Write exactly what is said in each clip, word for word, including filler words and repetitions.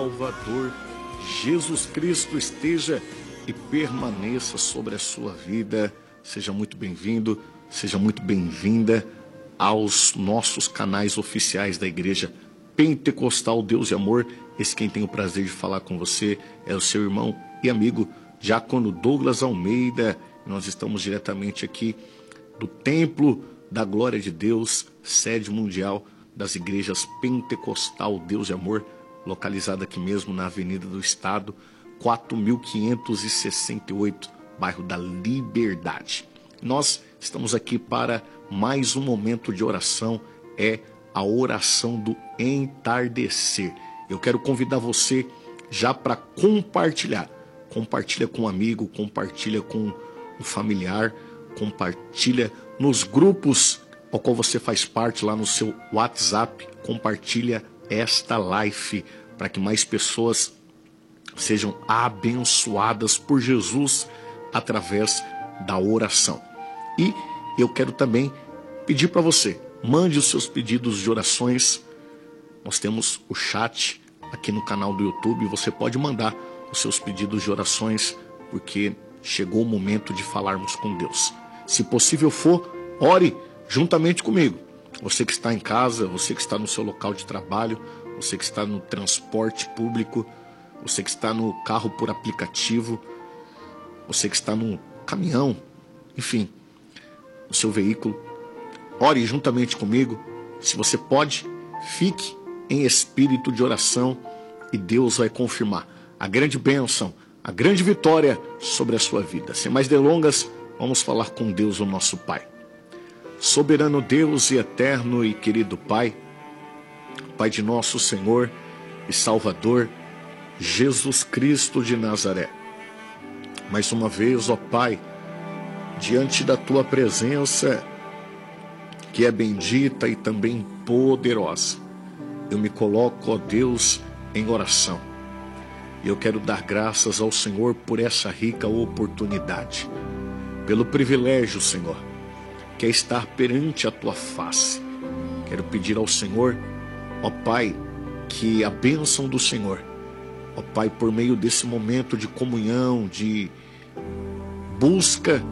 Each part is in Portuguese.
Salvador Jesus Cristo esteja e permaneça sobre a sua vida. Seja muito bem-vindo, seja muito bem-vinda aos nossos canais oficiais da Igreja Pentecostal Deus e Amor. Esse quem tem o prazer de falar com você é o seu irmão e amigo Diácono Douglas Almeida. Nós estamos diretamente aqui do Templo da Glória de Deus, sede mundial das Igrejas Pentecostal Deus e Amor, localizada aqui mesmo na Avenida do Estado, quatro mil quinhentos e sessenta e oito, bairro da Liberdade. Nós estamos aqui para mais um momento de oração, é a oração do entardecer. Eu quero convidar você já para compartilhar. Compartilha com um amigo, compartilha com um familiar, compartilha nos grupos ao qual você faz parte lá no seu WhatsApp. Compartilha esta live para que mais pessoas sejam abençoadas por Jesus através da oração. E eu quero também pedir para você, mande os seus pedidos de orações. Nós temos o chat aqui no canal do YouTube, você pode mandar os seus pedidos de orações, porque chegou o momento de falarmos com Deus. Se possível for, ore juntamente comigo. Você que está em casa, você que está no seu local de trabalho, você que está no transporte público, você que está no carro por aplicativo, você que está no caminhão, enfim, no seu veículo, ore juntamente comigo. Se você pode, fique em espírito de oração e Deus vai confirmar a grande bênção, a grande vitória sobre a sua vida. Sem mais delongas, vamos falar com Deus, o nosso Pai. Soberano Deus e eterno e querido Pai, Pai de nosso Senhor e Salvador, Jesus Cristo de Nazaré. Mais uma vez, ó Pai, diante da Tua presença, que é bendita e também poderosa, eu me coloco, ó Deus, em oração. E eu quero dar graças ao Senhor por essa rica oportunidade, pelo privilégio, Senhor, que é estar perante a Tua face. Quero pedir ao Senhor, ó Pai, que a bênção do Senhor, ó Pai, por meio desse momento de comunhão, de busca,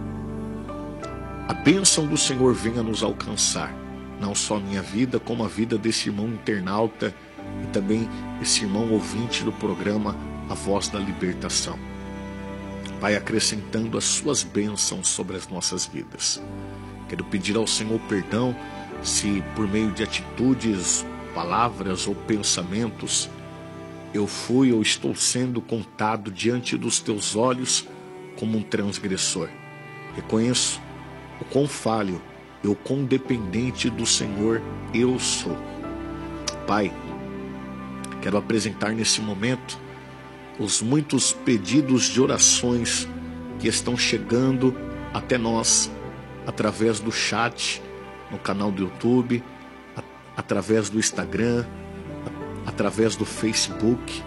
a bênção do Senhor venha nos alcançar, não só a minha vida, como a vida desse irmão internauta e também esse irmão ouvinte do programa A Voz da Libertação. Pai, acrescentando as suas bênçãos sobre as nossas vidas. Quero pedir ao Senhor perdão se por meio de atitudes, palavras ou pensamentos eu fui ou estou sendo contado diante dos teus olhos como um transgressor. Reconheço o quão falho e o quão dependente do Senhor eu sou. Pai, quero apresentar nesse momento os muitos pedidos de orações que estão chegando até nós através do chat, no canal do YouTube, a, através do Instagram, a, através do Facebook,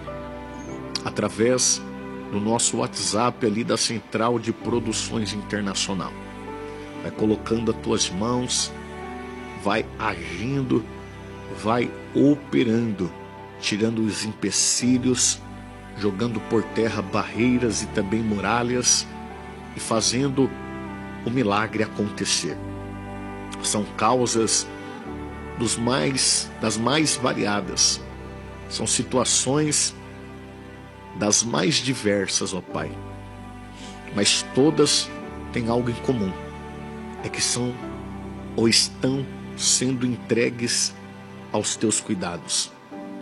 através do nosso WhatsApp ali da Central de Produções Internacional. Vai colocando as tuas mãos, vai agindo, vai operando, tirando os empecilhos, jogando por terra barreiras e também muralhas e fazendo o milagre acontecer. São causas dos mais, das mais variadas, são situações das mais diversas, ó Pai, mas todas têm algo em comum, é que são ou estão sendo entregues aos teus cuidados.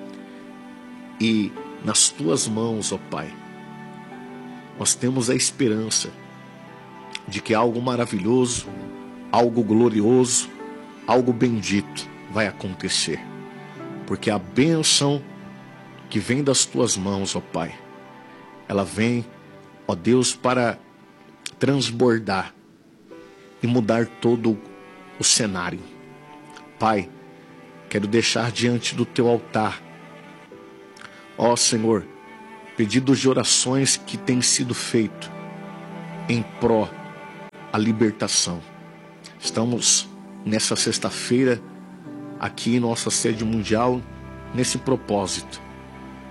E nas tuas mãos, ó Pai, nós temos a esperança de que algo maravilhoso, algo glorioso, algo bendito vai acontecer. Porque a bênção que vem das tuas mãos, ó Pai, ela vem, ó Deus, para transbordar e mudar todo o cenário. Pai, quero deixar diante do teu altar, ó Senhor, pedidos de orações que têm sido feitos em pró a libertação. Estamos nessa sexta-feira aqui em nossa sede mundial nesse propósito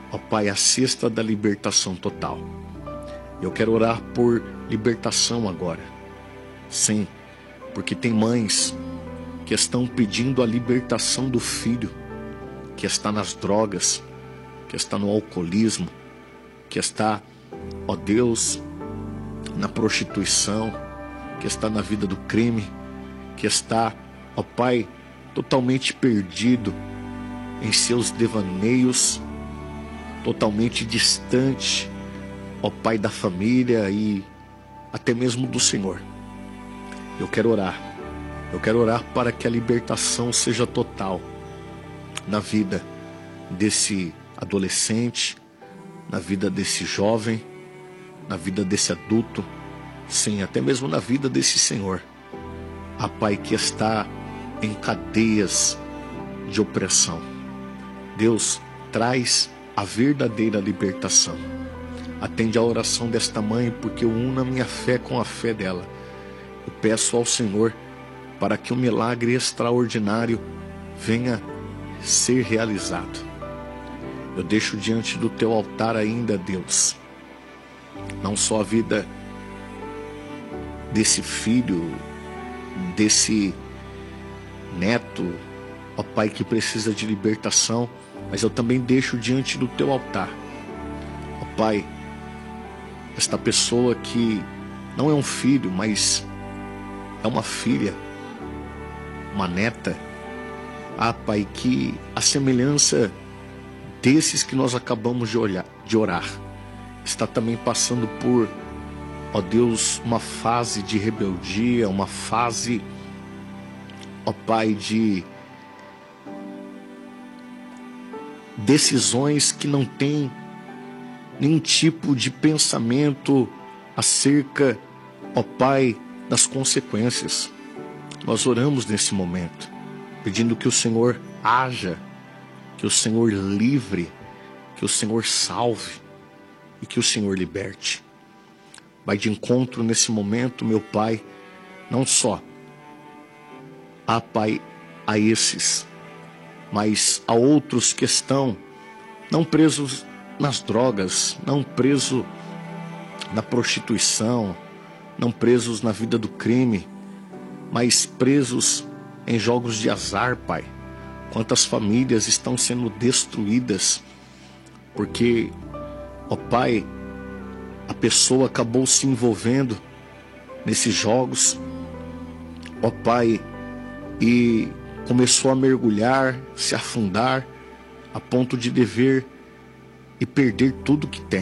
ó Pai, a cesta da libertação total. Eu quero orar por libertação agora. Sim, porque tem mães que estão pedindo a libertação do filho, que está nas drogas, que está no alcoolismo, que está, ó Deus, na prostituição, que está na vida do crime, que está, ó Pai, totalmente perdido em seus devaneios, totalmente distante, ó Pai, da família e até mesmo do Senhor. Eu quero orar, eu quero orar para que a libertação seja total na vida desse adolescente, na vida desse jovem, na vida desse adulto, sim, até mesmo na vida desse senhor, a Pai, que está em cadeias de opressão. Deus, traz a verdadeira libertação. Atende a oração desta mãe, porque eu uno a minha fé com a fé dela. Eu peço ao Senhor para que um milagre extraordinário venha ser realizado. Eu deixo diante do teu altar ainda, Deus, não só a vida desse filho, desse neto, ó Pai, que precisa de libertação, mas eu também deixo diante do teu altar, ó Pai, esta pessoa que não é um filho, mas é uma filha, uma neta, ah Pai, que a semelhança desses que nós acabamos de, olhar, de orar, está também passando por, ó Deus, uma fase de rebeldia, uma fase, ó Pai, de decisões que não tem nenhum tipo de pensamento acerca, ó Pai, das consequências. Nós oramos nesse momento, pedindo que o Senhor haja, que o Senhor livre, que o Senhor salve e que o Senhor liberte. Vai de encontro nesse momento, meu Pai, não só a Pai, a esses, mas a outros que estão não presos nas drogas, não presos na prostituição, não presos na vida do crime, mas presos em jogos de azar, Pai. Quantas famílias estão sendo destruídas porque, ó Pai, a pessoa acabou se envolvendo nesses jogos, ó Pai, e começou a mergulhar, se afundar, a ponto de dever e perder tudo que tem.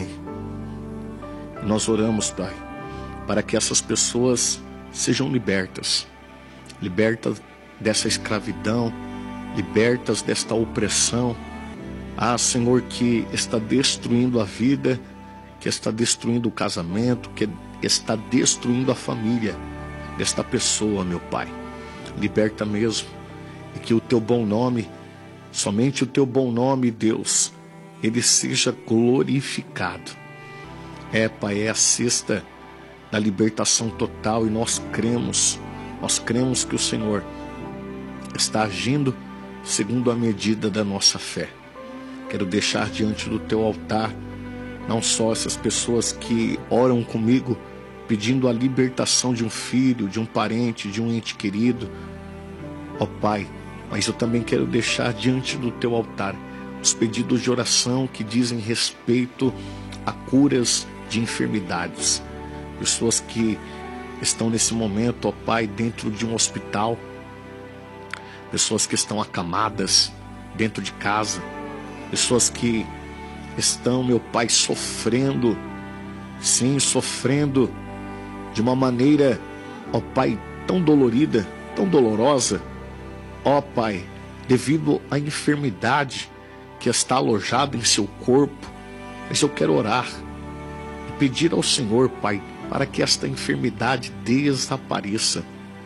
E nós oramos, Pai, para que essas pessoas sejam libertas, libertas dessa escravidão, libertas desta opressão. Ah, Senhor, que está destruindo a vida, que está destruindo o casamento, que está destruindo a família desta pessoa, meu Pai. Liberta mesmo, e que o teu bom nome, somente o teu bom nome, Deus, ele seja glorificado. É, Pai, é a cesta da libertação total, e nós cremos, nós cremos que o Senhor está agindo segundo a medida da nossa fé. Quero deixar diante do teu altar não só essas pessoas que oram comigo pedindo a libertação de um filho, de um parente, de um ente querido, ó Pai, mas eu também quero deixar diante do teu altar os pedidos de oração que dizem respeito a curas de enfermidades. Pessoas que estão nesse momento, ó Pai, dentro de um hospital, pessoas que estão acamadas dentro de casa, pessoas que estão, meu Pai, sofrendo, sim, sofrendo de uma maneira, ó Pai, tão dolorida, tão dolorosa, ó Pai, devido à enfermidade que está alojada em seu corpo. Mas eu quero orar e pedir ao Senhor, Pai, para que esta enfermidade desapareça.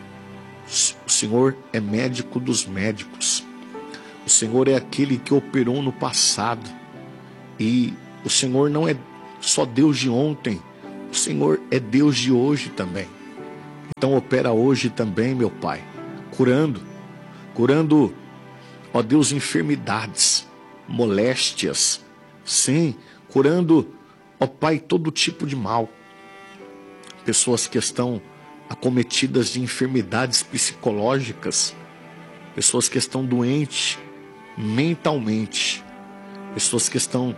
O Senhor é médico dos médicos. O Senhor é aquele que operou no passado. E o Senhor não é só Deus de ontem, o Senhor é Deus de hoje também. Então opera hoje também, meu Pai, curando, curando, ó Deus, enfermidades, moléstias, Sim, curando, ó Pai, todo tipo de mal. Pessoas que estão acometidas de enfermidades psicológicas, pessoas que estão doentes mentalmente, pessoas que estão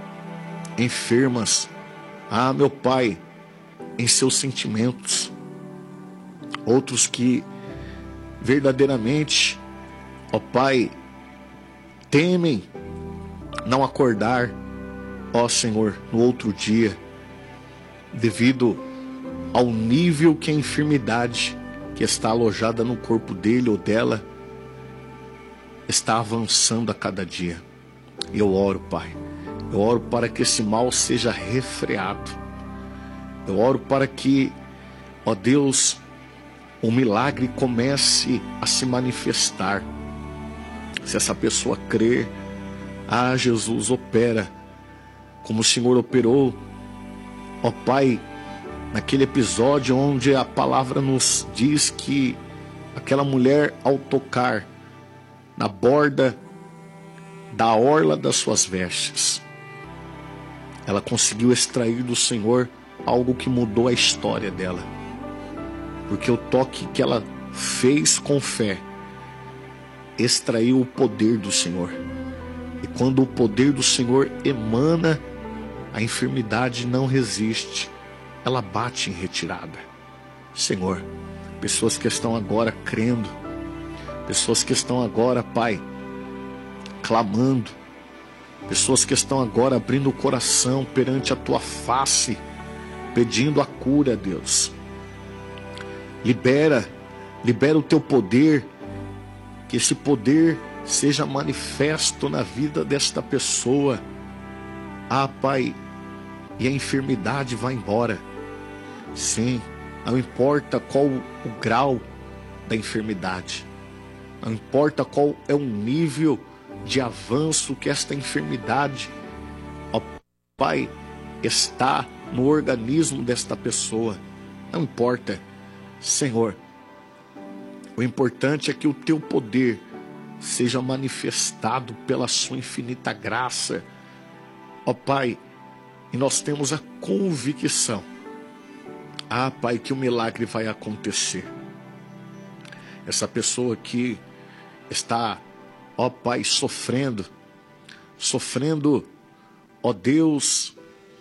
enfermas, ah, meu Pai, em seus sentimentos, outros que verdadeiramente, ó Pai, temem não acordar, ó Senhor, no outro dia, devido ao nível que a enfermidade que está alojada no corpo dele ou dela está avançando a cada dia. Eu oro, Pai, eu oro para que esse mal seja refreado. Eu oro para que, ó Deus, o milagre comece a se manifestar. Se essa pessoa crer, ah, Jesus, opera como o Senhor operou, ó Pai, naquele episódio onde a palavra nos diz que aquela mulher, ao tocar na borda da orla das suas vestes, ela conseguiu extrair do Senhor algo que mudou a história dela. Porque o toque que ela fez com fé extraiu o poder do Senhor. E quando o poder do Senhor emana, a enfermidade não resiste, ela bate em retirada. Senhor, pessoas que estão agora crendo, pessoas que estão agora, Pai, clamando, pessoas que estão agora abrindo o coração perante a Tua face, pedindo a cura, Deus. Libera, libera o Teu poder, que esse poder seja manifesto na vida desta pessoa. Ah, Pai, e a enfermidade vai embora. Sim, não importa qual o grau da enfermidade, não importa qual é o nível de avanço que esta enfermidade, ó Pai, está no organismo desta pessoa. Não importa, Senhor. O importante é que o Teu poder seja manifestado pela Sua infinita graça, ó Pai, e nós temos a convicção, ah Pai, que o milagre vai acontecer. Essa pessoa que está, ó Pai, sofrendo, sofrendo, ó Deus,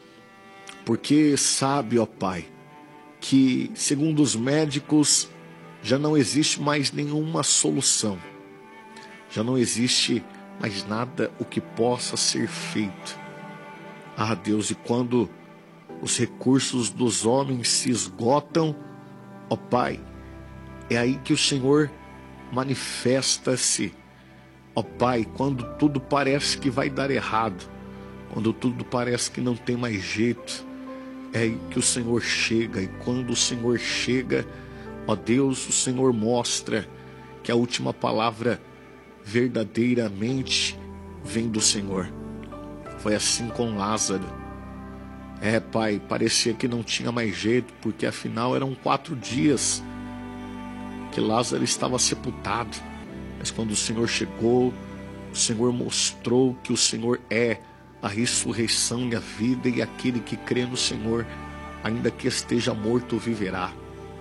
porque sabe, ó Pai, que segundo os médicos já não existe mais nenhuma solução, já não existe mais nada o que possa ser feito. Ah, Deus, e quando os recursos dos homens se esgotam, ó Pai, é aí que o Senhor manifesta-se, ó Pai, quando tudo parece que vai dar errado, quando tudo parece que não tem mais jeito, é aí que o Senhor chega. E quando o Senhor chega, ó Deus, o Senhor mostra que a última palavra verdadeiramente vem do Senhor. Foi assim com Lázaro. É, Pai, parecia que não tinha mais jeito, porque afinal eram quatro dias que Lázaro estava sepultado. Mas quando o Senhor chegou, o Senhor mostrou que o Senhor é a ressurreição e a vida, e aquele que crê no Senhor, ainda que esteja morto, viverá.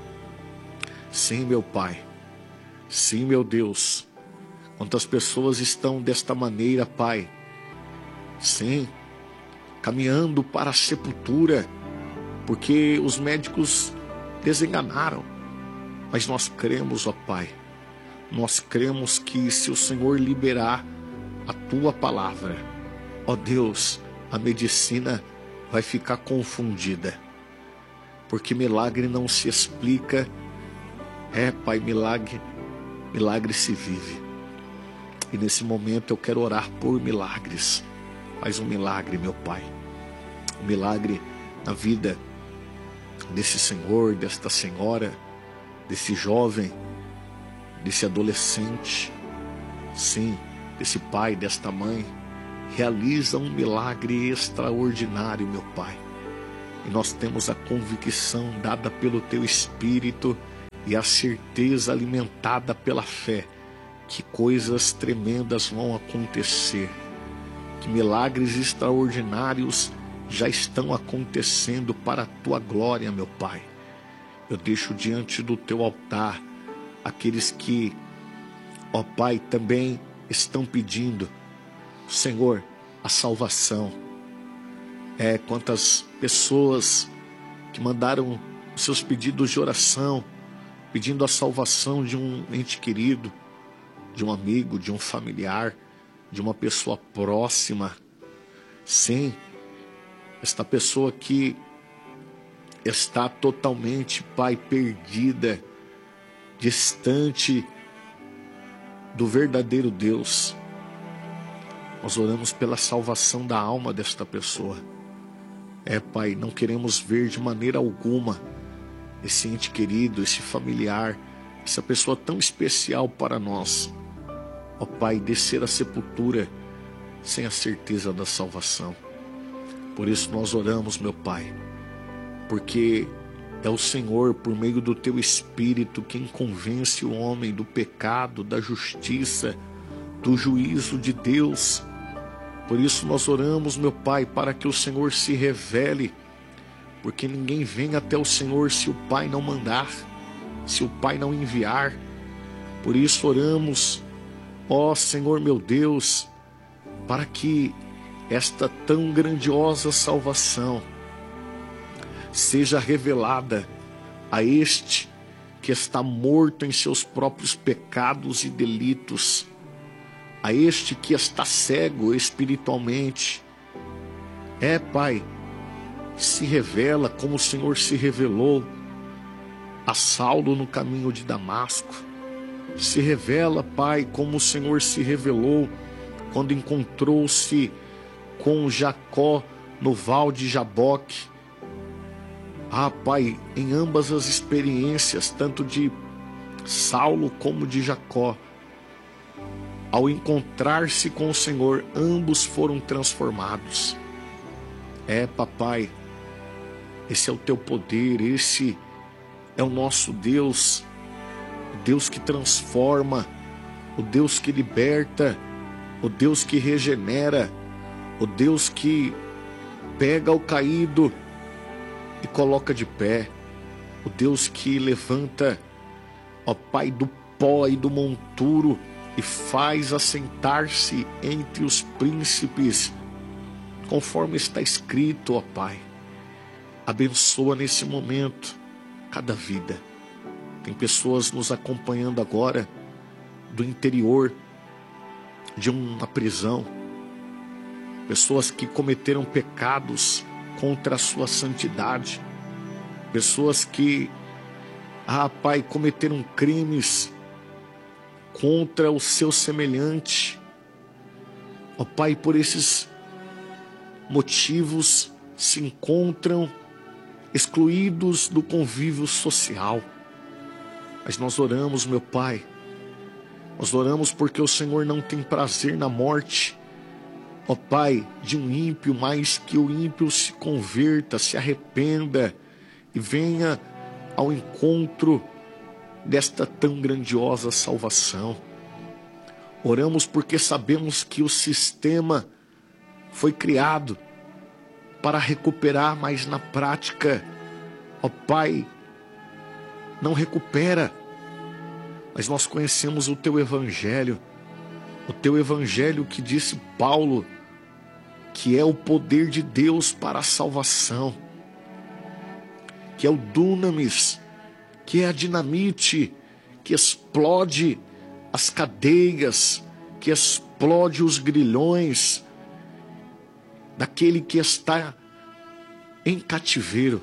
Sim, meu Pai. Sim, meu Deus. Quantas pessoas estão desta maneira, Pai? Sim, caminhando para a sepultura, porque os médicos desenganaram. Mas nós cremos, ó Pai, nós cremos que se o Senhor liberar a Tua palavra, ó Deus, a medicina vai ficar confundida, porque milagre não se explica. É, Pai, milagre, milagre se vive. E nesse momento eu quero orar por milagres. Faz um milagre, meu Pai, um milagre na vida desse senhor, desta senhora, desse jovem, desse adolescente, sim, desse pai, desta mãe. Realiza um milagre extraordinário, meu Pai. E nós temos a convicção dada pelo Teu Espírito e a certeza alimentada pela fé que coisas tremendas vão acontecer. que milagres extraordinários já estão acontecendo para a tua glória, meu Pai. Eu deixo diante do teu altar aqueles que, ó Pai, também estão pedindo, Senhor, a salvação. É, quantas pessoas que mandaram os seus pedidos de oração, pedindo a salvação de um ente querido, de um amigo, de um familiar, de uma pessoa próxima. Sim, esta pessoa que está totalmente, Pai, perdida, distante do verdadeiro Deus. Nós oramos pela salvação da alma desta pessoa. É, Pai, não queremos ver de maneira alguma esse ente querido, esse familiar, essa pessoa tão especial para nós, ó Pai, descer à sepultura sem a certeza da salvação. Por isso nós oramos, meu Pai, porque é o Senhor, por meio do Teu Espírito, quem convence o homem do pecado, da justiça, do juízo de Deus. Por isso nós oramos, meu Pai, para que o Senhor se revele, porque ninguém vem até o Senhor se o Pai não mandar, se o Pai não enviar. Por isso oramos, ó Senhor meu Deus, para que esta tão grandiosa salvação seja revelada a este que está morto em seus próprios pecados e delitos, a este que está cego espiritualmente. É, Pai, se revela como o Senhor se revelou a Saulo no caminho de Damasco. Se revela, Pai, como o Senhor se revelou quando encontrou-se com Jacó no val de Jaboque. Ah, Pai, em ambas as experiências, tanto de Saulo como de Jacó, ao encontrar-se com o Senhor, ambos foram transformados. É, Papai, esse é o Teu poder, esse é o nosso Deus, o Deus que transforma, o Deus que liberta, o Deus que regenera, o Deus que pega o caído e coloca de pé, o Deus que levanta, ó Pai, do pó e do monturo e faz assentar-se entre os príncipes, conforme está escrito, ó Pai. Abençoa nesse momento cada vida. Tem pessoas nos acompanhando agora do interior de uma prisão, pessoas que cometeram pecados contra a sua santidade, pessoas que, ah, Pai, cometeram crimes contra o seu semelhante. Ó Pai, por esses motivos se encontram excluídos do convívio social. Mas nós oramos, meu Pai, nós oramos porque o Senhor não tem prazer na morte, ó Pai, de um ímpio, mas que o ímpio se converta, se arrependa e venha ao encontro desta tão grandiosa salvação. Oramos porque sabemos que o sistema foi criado para recuperar, mas na prática, ó Pai, não recupera. Mas nós conhecemos o Teu Evangelho, o Teu Evangelho que disse Paulo, que é o poder de Deus para a salvação, que é o dunamis, que é a dinamite, que explode as cadeias, que explode os grilhões daquele que está em cativeiro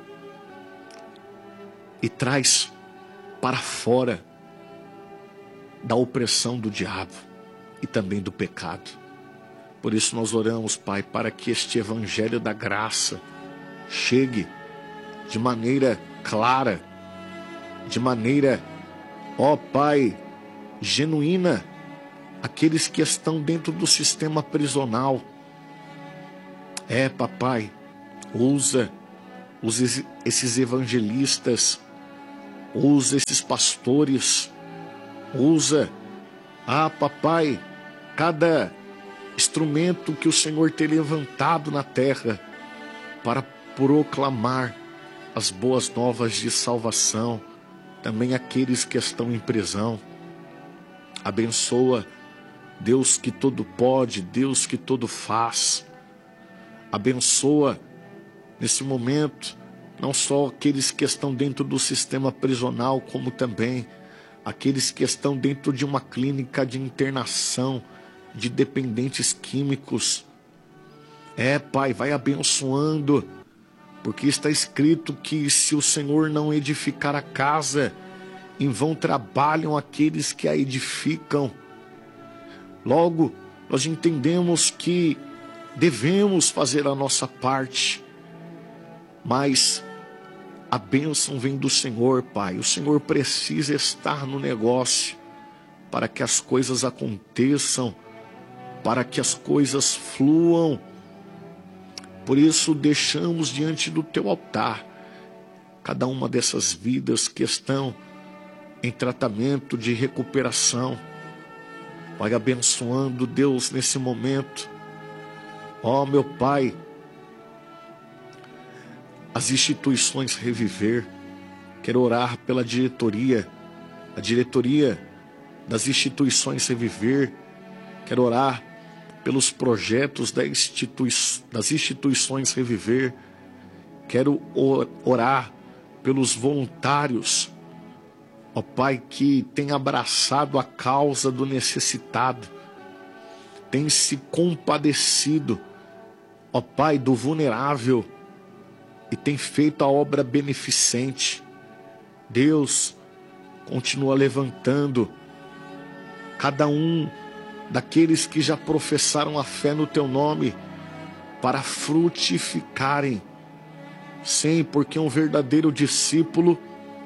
e traz para fora da opressão do diabo e também do pecado. Por isso nós oramos, Pai, para que este evangelho da graça chegue de maneira clara, de maneira, ó Pai, genuína, aqueles que estão dentro do sistema prisional. É, Papai, usa, usa esses evangelistas, usa esses pastores, usa, ah, Papai, cada instrumento que o Senhor tem levantado na terra para proclamar as boas novas de salvação, também aqueles que estão em prisão. Abençoa, Deus que tudo pode, Deus que tudo faz. Abençoa nesse momento não só aqueles que estão dentro do sistema prisional, como também aqueles que estão dentro de uma clínica de internação de dependentes químicos. É, Pai, vai abençoando, porque está escrito que se o Senhor não edificar a casa, em vão trabalham aqueles que a edificam. Logo, nós entendemos que devemos fazer a nossa parte, mas a bênção vem do Senhor, Pai. O Senhor precisa estar no negócio para que as coisas aconteçam, para que as coisas fluam. Por isso, deixamos diante do Teu altar cada uma dessas vidas que estão em tratamento de recuperação. Vai abençoando, Deus, nesse momento. Ó, meu Pai, as instituições Reviver. Quero orar pela diretoria, a diretoria das instituições Reviver. Quero orar pelos projetos da institui das instituições Reviver. Quero orar pelos voluntários, ó Pai, que tem abraçado a causa do necessitado, tem se compadecido, ó Pai, do vulnerável, e tem feito a obra beneficente. Deus, continua levantando cada um daqueles que já professaram a fé no Teu nome para frutificarem. Sim, porque um verdadeiro discípulo,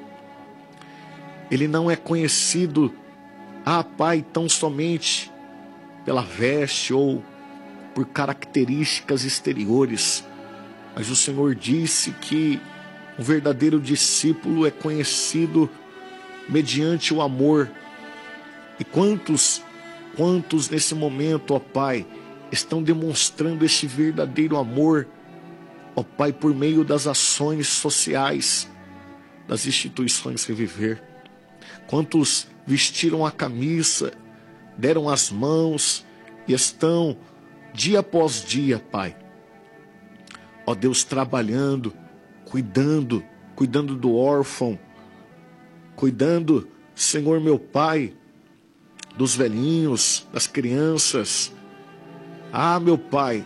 ele não é conhecido, ah, Pai, tão somente pela veste ou por características exteriores, mas o Senhor disse que um verdadeiro discípulo é conhecido mediante o amor. E quantos, quantos nesse momento, ó Pai, estão demonstrando esse verdadeiro amor, ó Pai, por meio das ações sociais das instituições Reviver. Quantos vestiram a camisa, deram as mãos e estão dia após dia, Pai, ó Deus, trabalhando, cuidando, cuidando do órfão, cuidando, Senhor meu Pai, dos velhinhos, das crianças. Ah, meu Pai,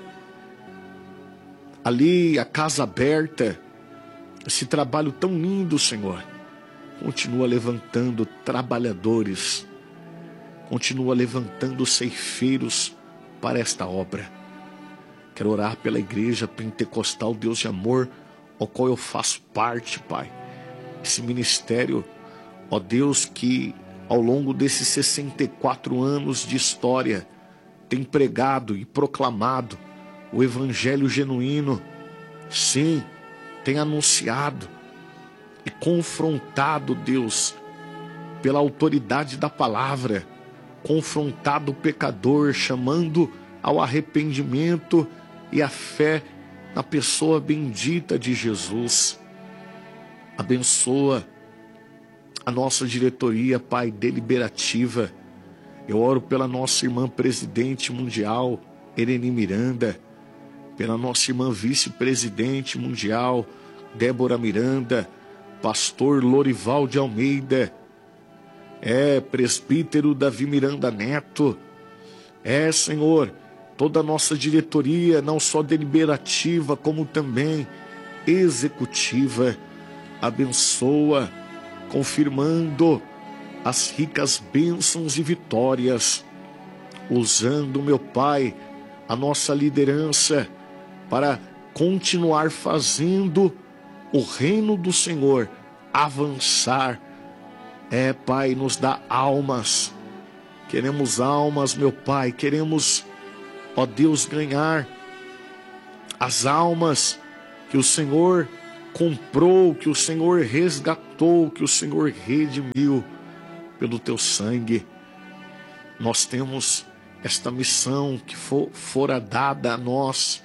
ali a casa aberta, esse trabalho tão lindo, Senhor, continua levantando trabalhadores, continua levantando ceifeiros para esta obra. Quero orar pela igreja pentecostal Deus de Amor, ao qual eu faço parte, Pai. Esse ministério, ó Deus, que ao longo desses sessenta e quatro anos de história tem pregado e proclamado o evangelho genuíno. Sim, tem anunciado e confrontado, Deus, pela autoridade da palavra, confrontado o pecador, chamando ao arrependimento e à fé na pessoa bendita de Jesus. Abençoa a nossa diretoria, Pai, deliberativa. Eu oro pela nossa irmã presidente mundial, Ereni Miranda, pela nossa irmã vice-presidente mundial, Débora Miranda, pastor Lorival de Almeida, é, presbítero Davi Miranda Neto, é, Senhor, toda a nossa diretoria, não só deliberativa, como também executiva. Abençoa, confirmando as ricas bênçãos e vitórias, usando, meu Pai, a nossa liderança para continuar fazendo o reino do Senhor avançar. É, Pai, nos dá almas. Queremos almas, meu Pai. Queremos, ó Deus, ganhar as almas que o Senhor comprou, que o Senhor resgatou, que o Senhor redimiu pelo Teu sangue. Nós temos esta missão que for, fora dada a nós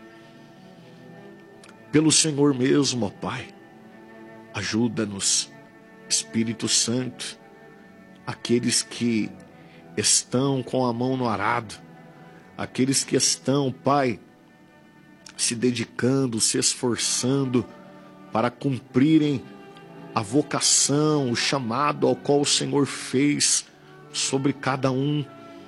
pelo Senhor mesmo, ó Pai. Ajuda-nos, Espírito Santo, aqueles que estão com a mão no arado, aqueles que estão, Pai, se dedicando, se esforçando para cumprirem a vocação, o chamado ao qual o Senhor fez sobre cada um.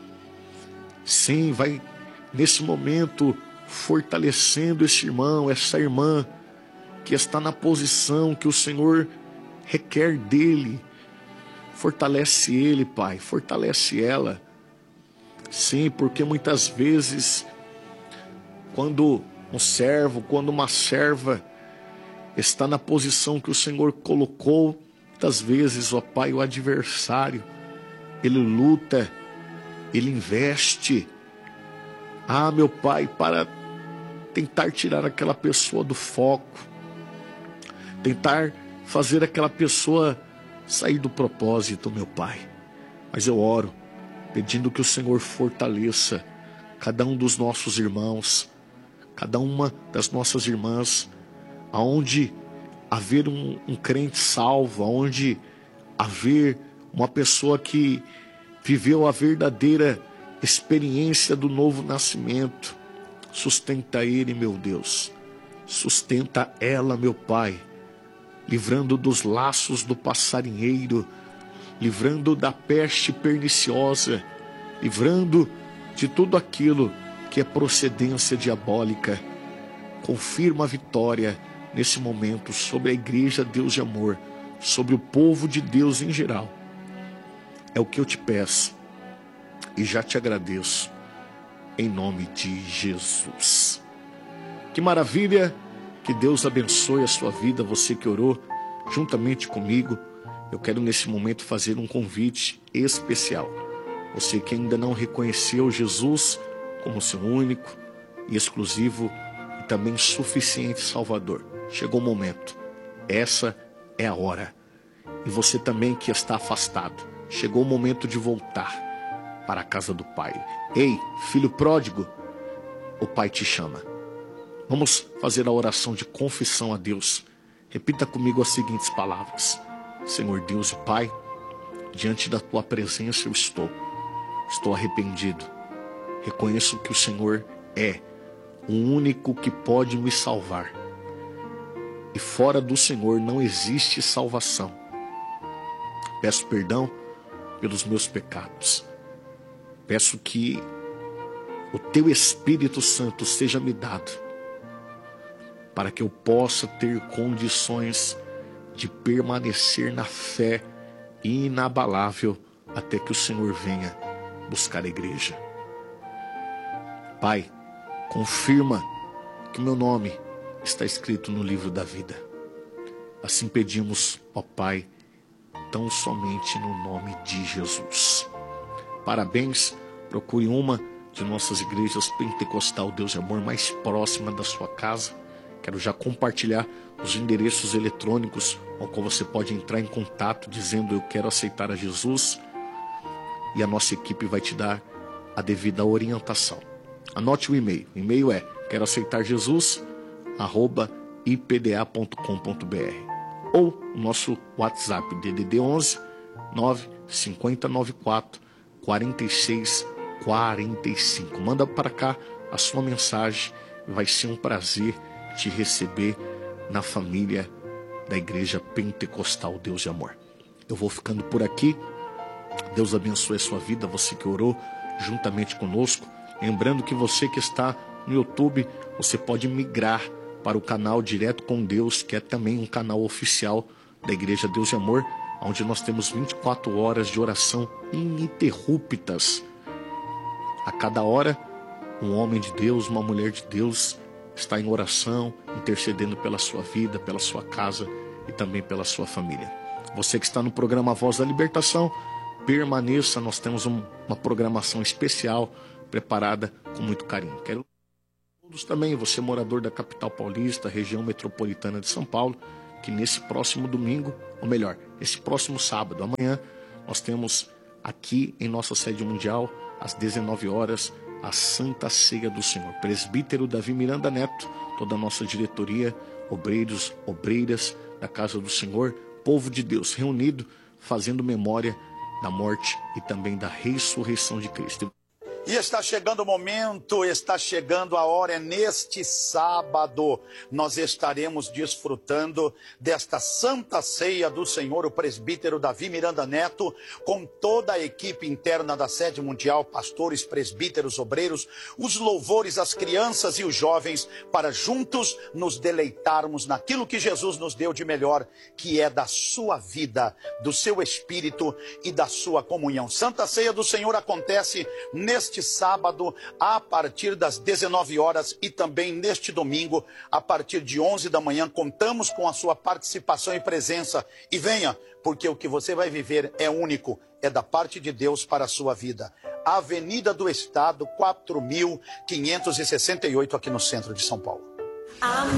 Sim, vai nesse momento fortalecendo esse irmão, essa irmã que está na posição que o Senhor requer dele. Fortalece ele, Pai, fortalece ela. Sim, porque muitas vezes, quando um servo, quando uma serva está na posição que o Senhor colocou, muitas vezes, ó Pai, o adversário, ele luta, ele investe, ah, meu Pai, para tentar tirar aquela pessoa do foco, tentar fazer aquela pessoa sair do propósito, meu Pai. Mas eu oro, pedindo que o Senhor fortaleça cada um dos nossos irmãos, cada uma das nossas irmãs, aonde haver um, um crente salvo, aonde haver uma pessoa que viveu a verdadeira experiência do novo nascimento. Sustenta ele, meu Deus. Sustenta ela, meu Pai, livrando dos laços do passarinheiro, livrando da peste perniciosa, livrando de tudo aquilo que é procedência diabólica. Confirma a vitória nesse momento sobre a igreja Deus de Amor, sobre o povo de Deus em geral. É o que eu te peço e já te agradeço, em nome de Jesus. Que maravilha, que Deus abençoe a sua vida, você que orou juntamente comigo. Eu quero nesse momento fazer um convite especial. Você que ainda não reconheceu Jesus como seu único e exclusivo e também suficiente Salvador. Chegou o momento. Essa é a hora. E você também que está afastado. Chegou o momento de voltar para a casa do Pai. Ei, filho pródigo, o Pai te chama. Vamos fazer a oração de confissão a Deus. Repita comigo as seguintes palavras. Senhor Deus e Pai, diante da tua presença eu estou. Estou arrependido. Reconheço que o Senhor é o único que pode me salvar. E fora do Senhor não existe salvação. Peço perdão pelos meus pecados. Peço que o teu Espírito Santo seja me dado, para que eu possa ter condições de permanecer na fé inabalável até que o Senhor venha buscar a igreja. Pai, confirma que o meu nome está escrito no livro da vida. Assim pedimos, ó Pai, tão somente no nome de Jesus. Parabéns, procure uma de nossas igrejas pentecostal Deus e Amor mais próxima da sua casa. Quero já compartilhar os endereços eletrônicos ao qual você pode entrar em contato dizendo eu quero aceitar a Jesus, e a nossa equipe vai te dar a devida orientação. Anote o e-mail. O e-mail é quero aceitar Jesus arroba i p d a ponto com ponto b r ou o nosso WhatsApp D D D onze nove cinco zero nove quatro quatro seis quatro cinco. Manda para cá a sua mensagem. Vai ser um prazer te receber na família da Igreja Pentecostal Deus de Amor. Eu vou ficando por aqui. Deus abençoe a sua vida, você que orou juntamente conosco. Lembrando que você que está no YouTube, você pode migrar para o canal Direto com Deus, que é também um canal oficial da Igreja Deus de Amor, onde nós temos vinte e quatro horas de oração ininterruptas. A cada hora, um homem de Deus, uma mulher de Deus está em oração, intercedendo pela sua vida, pela sua casa e também pela sua família. Você que está no programa Voz da Libertação, permaneça, nós temos um, uma programação especial preparada com muito carinho. Quero todos também, você morador da capital paulista, região metropolitana de São Paulo, que nesse próximo domingo, ou melhor, esse próximo sábado, amanhã, nós temos aqui em nossa sede mundial às dezenove horas, a Santa Ceia do Senhor. Presbítero Davi Miranda Neto, toda a nossa diretoria, obreiros, obreiras da Casa do Senhor, povo de Deus reunido, fazendo memória da morte e também da ressurreição de Cristo. E está chegando o momento, está chegando a hora, é neste sábado nós estaremos desfrutando desta Santa Ceia do Senhor, o presbítero Davi Miranda Neto, com toda a equipe interna da Sede Mundial, pastores, presbíteros, obreiros, os louvores, as crianças e os jovens, para juntos nos deleitarmos naquilo que Jesus nos deu de melhor, que é da sua vida, do seu espírito e da sua comunhão. Santa Ceia do Senhor acontece neste sábado, a partir das dezenove horas, e também neste domingo, a partir de onze da manhã. Contamos com a sua participação e presença. E venha, porque o que você vai viver é único, é da parte de Deus para a sua vida. Avenida do Estado, quatro mil quinhentos e sessenta e oito, aqui no centro de São Paulo.